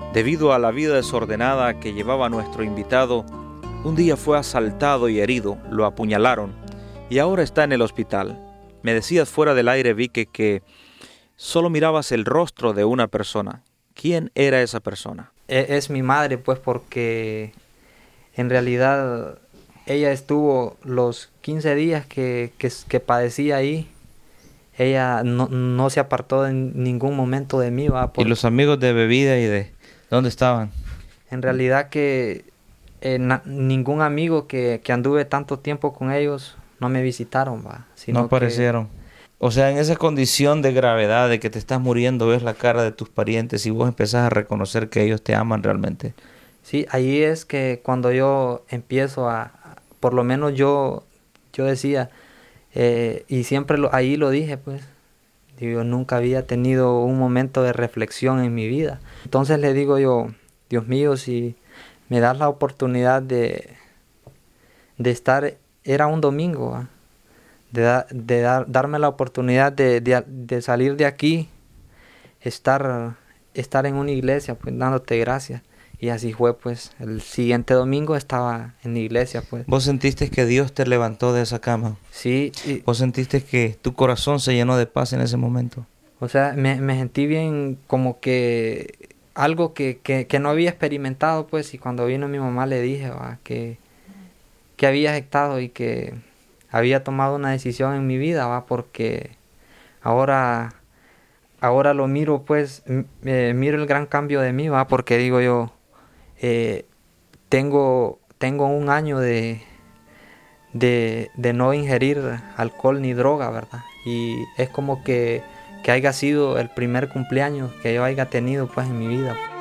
Debido a la vida desordenada que llevaba nuestro invitado, un día fue asaltado y herido, lo apuñalaron y ahora está en el hospital. Me decías fuera del aire, Vicky, que solo mirabas el rostro de una persona. ¿Quién era esa persona? Es mi madre, pues, porque en realidad ella estuvo los 15 días que padecía ahí. Ella no se apartó en ningún momento de mí, va, ¿Y los amigos de bebida y de dónde estaban? en realidad que ningún amigo que anduve tanto tiempo con ellos no me visitaron, va, No sino que aparecieron. O sea, en esa condición de gravedad, de que te estás muriendo, ves la cara de tus parientes y vos empezás a reconocer que ellos te aman realmente. sí, ahí es que cuando yo empiezo por lo menos yo decía, y siempre ahí lo dije, pues, yo nunca había tenido un momento de reflexión en mi vida. Entonces le digo yo, Dios mío, si me das la oportunidad de estar, era un domingo, ¿va? Darme la oportunidad de salir de aquí, estar en una iglesia, pues dándote gracias. Y así fue, pues, el siguiente domingo estaba en la iglesia, pues. Vos sentiste que Dios te levantó de esa cama. Sí, Vos sentiste que tu corazón se llenó de paz en ese momento. o sea, me sentí bien como que algo que no había experimentado, pues, y cuando vino mi mamá le dije, va, que había estado y que había tomado una decisión en mi vida, va, porque ahora, ahora lo miro, pues, miro el gran cambio de mí, va, porque digo yo, eh, tengo un año de no ingerir alcohol ni droga, ¿verdad? Y es como que haya sido el primer cumpleaños que yo haya tenido, pues, en mi vida.